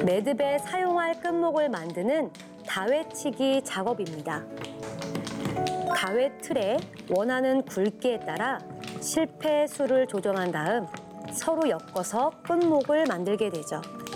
매듭에 사용할 끝목을 만드는 다회치기 작업입니다. 가외 틀에 원하는 굵기에 따라 실패 수를 조정한 다음 서로 엮어서 끝목을 만들게 되죠.